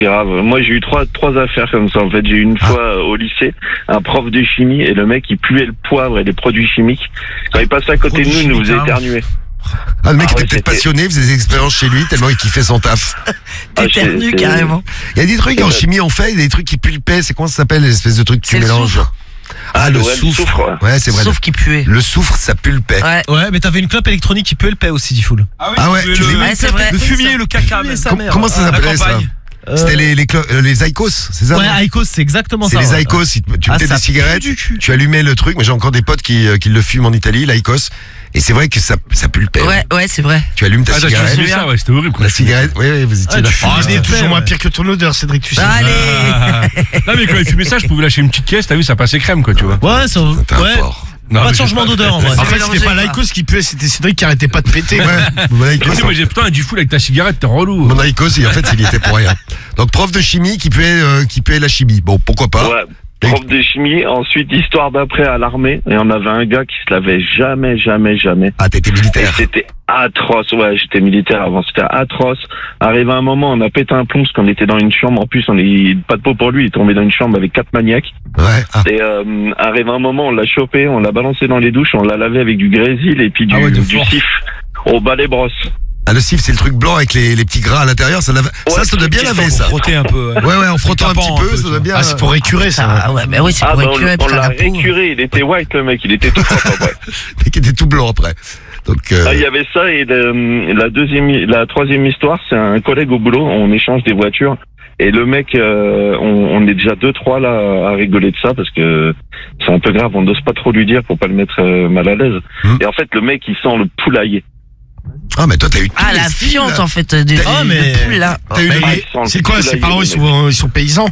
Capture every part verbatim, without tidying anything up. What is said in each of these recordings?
grave. Moi, j'ai eu trois trois affaires comme ça. En fait, j'ai eu une ah. fois euh, au lycée un prof de chimie et le mec il puait le poivre et les produits chimiques. Quand il passait à côté de nous, il nous faisait éternuer. Ah, le mec ah, était ouais, peut-être passionné, faisait des expériences chez lui tellement il kiffait son taf. T'éternues ah, carrément. Il y a des trucs c'est en chimie on fait, il y a des trucs qui pulpaient. C'est comment ça s'appelle, les espèces de trucs que tu mélanges? Ah, le ouais, soufre. soufre ouais. ouais, c'est vrai. Le soufre qui puait. Le soufre, ça pulpait. Ouais, ouais mais t'avais une clope électronique qui puait le paix aussi, Diffoul. Ah, oui, ah ouais, tu le, ouais, c'est vrai. Le fumier, le caca. Com- comment ça s'appelait ça? Euh... C'était les, les, les, les Icos, c'est ça? Ouais, Icos, c'est exactement c'est ça. C'est les ouais. Icos, tu ah, mettais des cigarettes, tu allumais le truc, mais j'ai encore des potes qui, qui le fument en Italie, l'Icos. Et c'est vrai que ça, ça pulpait. Ouais, ouais, c'est vrai. Tu allumes ta ah, cigarette. Ah, ça, ouais, c'était horrible. La cigarette, oui, oui, vous étiez ah, là. Oh, c'était toujours moins pire que ton odeur, Cédric, tu sais. Allez. Ah. Non, mais quand il fumait ça, je pouvais lâcher une petite caisse, t'as vu, ça passait crème, quoi, tu vois. Ouais, ça, ouais. Non, pas de changement d'odeur, en vrai. En fait, c'était pas l'Icos qui puait, c'était Cédric qui arrêtait pas de péter. Ouais. Moi, j'ai putain, du fou avec ta cigarette, t'es relou. Mon Icos, en fait, il était pour rien. Donc, prof de chimie qui puait, euh, qui puait la chimie. Bon, pourquoi pas. Ouais. Prof de chimie, ensuite histoire d'après à l'armée, et on avait un gars qui se lavait jamais, jamais, jamais. Ah, t'étais militaire. Et c'était atroce, ouais, j'étais militaire avant, c'était atroce. Arrivé un moment, on a pété un plomb parce qu'on était dans une chambre, en plus on est pas de peau pour lui, il est tombé dans une chambre avec quatre maniaques. Ouais. Ah. Et euh, arrivé un moment, on l'a chopé, on l'a balancé dans les douches, on l'a lavé avec du grésil et puis du, ah ouais, du sif au balai brosse. Ah, le sif, c'est le truc blanc avec les, les petits gras à l'intérieur, ça, lave... ouais, ça, ça doit bien laver, ça. Frotter un peu. Ouais, ouais, en frottant un petit peu, ça doit bien. Ah, c'est pour récurer, ça. Ah, ouais, mais oui, c'est ah, pour bah, récurer. On, on l'a récuré, il était white, le mec, il était tout propre après. Le mec était tout blanc après. Donc, euh... ah, il y avait ça, et le, la deuxième, la troisième histoire, c'est un collègue au boulot, on échange des voitures. Et le mec, euh, on, on est déjà deux, trois là à rigoler de ça parce que c'est un peu grave, on n'ose pas trop lui dire pour pas le mettre euh, mal à l'aise. Hum. Et en fait, le mec, il sent le poulailler. Ah, mais toi, t'as eu tout. Ah, la fiente, en fait, du ah, mais... poule, là. T'as eu bah, c'est quoi, ses parents, ils sont, ils sont paysans?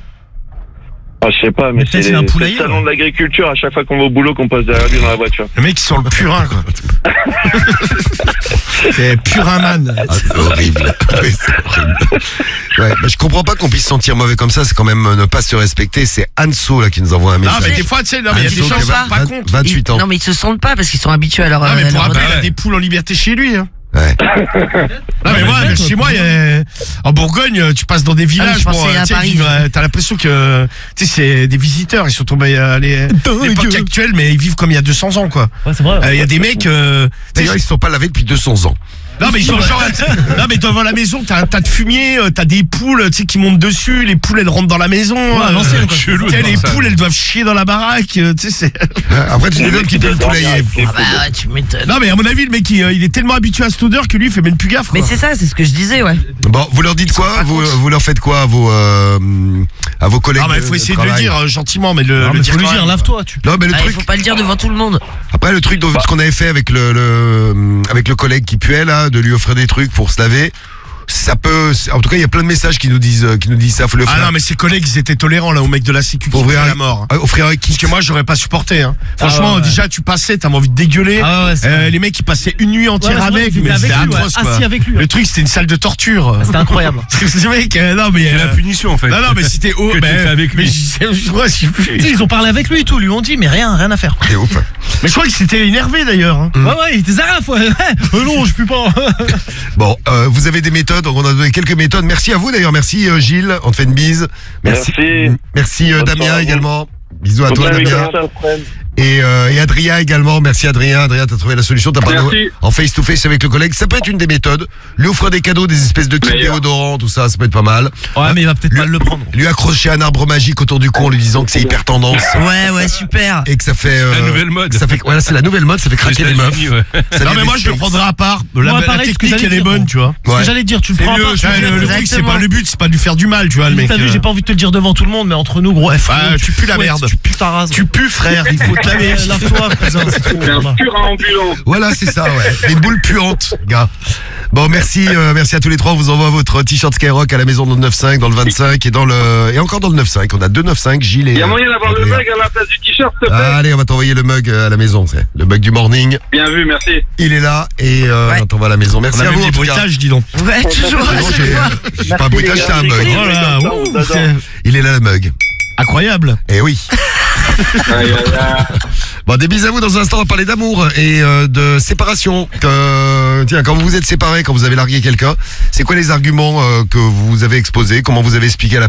Ah, je sais pas, mais, mais c'est, c'est, c'est le salon de l'agriculture à chaque fois qu'on va au boulot qu'on passe derrière lui dans la voiture. Le mec, il sent le purin, quoi. C'est purin man. Ah, c'est horrible. Oui, c'est horrible. Ouais, mais je comprends pas qu'on puisse se sentir mauvais comme ça, c'est quand même ne pas se respecter. C'est Anso, là, qui nous envoie un message. Non, mais des fois, tu sais, non, mais il y a des gens pas, pas contre. vingt-huit ans. Non, mais ils se sentent pas parce qu'ils sont habitués à leur. Non, mais pour rappel, il y a des poules en liberté chez lui, hein. Ouais. Non mais moi, chez moi, y a... en Bourgogne, tu passes dans des villages, ah, bon, vivre, t'as l'impression que tu sais c'est des visiteurs, ils sont tombés à l'époque actuelle, mais ils vivent comme il y a deux cents ans quoi. Ouais, c'est vrai. Il euh, y a des mecs. Euh, D'ailleurs, ils se sont pas lavés depuis deux cents ans. Non mais ils sont genre, non mais devant la maison, t'as un tas de fumier, t'as des poules, tu sais qui montent dessus, les poules elles rentrent dans la maison. Ouais, l'ancienne, quoi. Chelou, les poules elles doivent chier dans la baraque, tu sais c'est. Après tu développes qui peut le poulailler. Ah bah ouais, tu m'étonnes. Non mais à mon avis le mec il, il est tellement habitué à cette odeur que lui il fait même plus gaffe. Quoi. Mais c'est ça, c'est ce que je disais ouais. Bon, vous leur dites quoi? Vous, vous leur faites quoi à vos euh, à vos collègues? Ah bah il faut essayer de le dire gentiment, mais le, non, le mais dire. Faut lui dire, lave-toi. Tu... Non mais le ah, truc. Il faut pas le dire devant tout le monde. Après le truc, ce qu'on avait fait avec le, le avec le collègue qui puait là, de lui offrir des trucs pour se laver. Ça peut, en tout cas, il y a plein de messages qui nous disent, qui nous disent ça. Faut le faire. Ah non, mais ses collègues, ils étaient tolérants là, au mec de la sécu qui offrir à la mort. Euh, offrir un kit. Parce que moi, j'aurais pas supporté. Hein. Franchement, ah ouais, déjà, tu passais, t'avais envie de dégueuler. Ah ouais, euh, les mecs, ils passaient une nuit entière ouais, avec, vrai, mais c'était avec lui, atroce ouais. quoi. Assis avec lui, ouais. Le truc, c'était une salle de torture. C'était incroyable. Ce mec, euh, non mais c'est euh, la punition en fait. Non non, mais c'était haut. Que ben, avec lui. Mais je, je crois, je plus. Ils ont parlé avec lui et tout, lui ont dit, mais rien, rien à faire. C'est ouf. Mais je crois qu'il s'était énervé d'ailleurs. Hein. Ouais ouais, il était zaraf. Ouais. Euh, non, je peux pas. Bon, euh, vous avez des méthodes, donc on a donné quelques méthodes. Merci à vous d'ailleurs, merci euh, Gilles, on te fait une bise. Merci, merci, merci euh, Damien également. Bisous à toi Damien. Et, euh, et Adrien également, merci Adrien. Adrien, t'as trouvé la solution, t'as parlé en face to face avec le collègue. Ça peut être une des méthodes. Lui offrir des cadeaux, des espèces de kits déodorants, tout ça, ça peut être pas mal. Ouais, mais il va peut-être lui, mal le prendre. Lui accrocher un arbre magique autour du cou en lui disant que c'est hyper tendance. Ouais, ouais, super. Et que ça fait. Euh, la nouvelle mode. Ça fait, voilà, c'est la nouvelle mode, ça fait craquer les meufs. Ouais. Non, mais moi je le prendrai à part. La, ouais, la pareil, technique elle est bonne, tu vois. Ce que j'allais dire, tu le prends à part. Le truc, c'est pas le but, c'est pas de lui faire du mal, tu vois, le mec. T'as vu, j'ai pas envie de te le dire devant tout le monde, mais entre nous, gros, tu pues la merde. Tu pues ta race. Tu pues, frère, il faut te laver. Lave-toi, cousin. C'est un purin ambulant. Voilà, c'est ça, ouais. Des boules puantes, gars. Bon, merci, euh, merci à tous les trois. On vous envoie votre t-shirt Skyrock à la maison dans le neuf cinq, dans le vingt-cinq et dans le et encore dans le neuf cinq. On a deux neuf cinq, Gilles et. Il y a moyen d'avoir le mug à la place du t-shirt, s'il te plaît. Allez, on va t'envoyer le mug à la maison, c'est le mug du morning. Bien vu, merci. Il est là et euh, ouais. on t'envoie à la maison. Merci on a à même vous. Des bruitages, dis donc. Ouais, toujours. Non, j'ai, j'ai pas un bruitage, c'est un mug. Voilà. Il est là le mug. Incroyable. Eh oui. Bon, des bisous à vous. Dans un instant, on va parler d'amour et euh, de séparation. Euh, euh, tiens, quand vous vous êtes séparés, quand vous avez largué quelqu'un, c'est quoi les arguments euh, que vous avez exposés? Comment vous avez expliqué à la